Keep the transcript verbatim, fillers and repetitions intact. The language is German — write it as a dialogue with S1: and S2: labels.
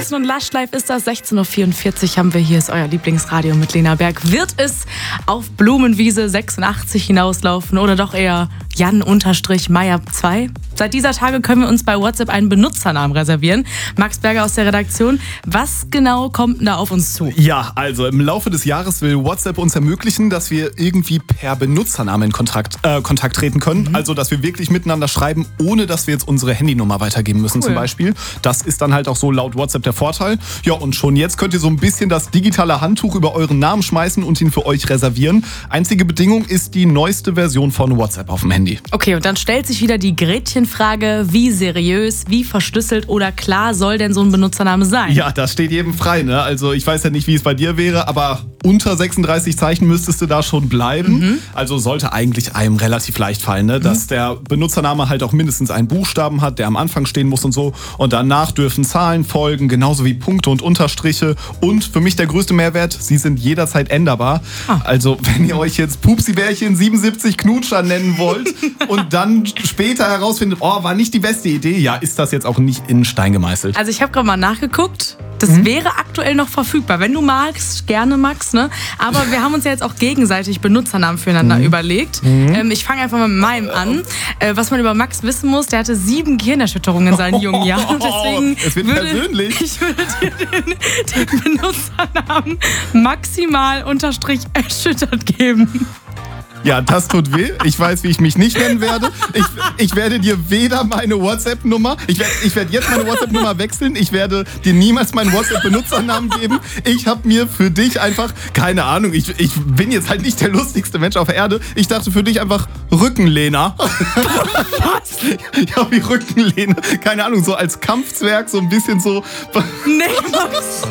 S1: Max und Lush Live ist das. sechzehn Uhr vierundvierzig haben wir. Hier ist euer Lieblingsradio mit Lena Berg. Wird es auf Blumenwiese sechsundachtzig hinauslaufen oder doch eher Jan-Meier zwei? Seit dieser Tage können wir uns bei WhatsApp einen Benutzernamen reservieren. Max Berger aus der Redaktion. Was genau kommt denn da auf uns zu?
S2: Ja, also im Laufe des Jahres will WhatsApp uns ermöglichen, dass wir irgendwie per Benutzernamen in Kontakt, äh, Kontakt treten können. Mhm. Also, dass wir wirklich miteinander schreiben, ohne dass wir jetzt unsere Handynummer weitergeben müssen, cool. Zum Beispiel. Das ist dann halt auch so laut WhatsApp der Vorteil. Ja, und schon jetzt könnt ihr so ein bisschen das digitale Handtuch über euren Namen schmeißen und ihn für euch reservieren. Einzige Bedingung ist die neueste Version von WhatsApp auf dem Handy.
S1: Okay, und dann stellt sich wieder die Gretchenfrage, wie seriös, wie verschlüsselt oder klar soll denn so ein Benutzername sein?
S2: Ja, das steht jedem frei, ne? Also ich weiß ja nicht, wie es bei dir wäre, aber unter sechsunddreißig Zeichen müsstest du da schon bleiben. Mhm. Also sollte eigentlich einem relativ leicht fallen, ne? Dass mhm. der Benutzername halt auch mindestens einen Buchstaben hat, der am Anfang stehen muss und so. Und danach dürfen Zahlen folgen, genauso wie Punkte und Unterstriche. Und für mich der größte Mehrwert, sie sind jederzeit änderbar. Ah. Also wenn ihr euch jetzt Pupsi-Bärchen siebenundsiebzig Knutscher nennen wollt und dann später herausfindet, oh, war nicht die beste Idee, ja, ist das jetzt auch nicht in Stein gemeißelt.
S1: Also ich habe gerade mal nachgeguckt. Das mhm. wäre aktuell noch verfügbar. Wenn du magst, gerne Max, ne? Aber wir haben uns ja jetzt auch gegenseitig Benutzernamen füreinander mhm. überlegt. Mhm. Ähm, ich fange einfach mal mit meinem an. Äh, was man über Max wissen muss, der hatte sieben Gehirnerschütterungen in seinen jungen Jahren. Und deswegen
S2: es wird
S1: würde,
S2: persönlich.
S1: Ich würde dir den, den Benutzernamen maximal unterstrich erschüttert geben.
S2: Ja, das tut weh. Ich weiß, wie ich mich nicht nennen werde. Ich, ich werde dir weder meine WhatsApp-Nummer, ich werde ich werd jetzt meine WhatsApp-Nummer wechseln, ich werde dir niemals meinen WhatsApp-Benutzernamen geben. Ich habe mir für dich einfach, keine Ahnung, ich, ich bin jetzt halt nicht der lustigste Mensch auf der Erde. Ich dachte für dich einfach Rückenlehner.
S1: Was?
S2: Ja, wie Rückenlehner. Keine Ahnung, so als Kampfzwerg, so ein bisschen so.
S1: Nee, Max.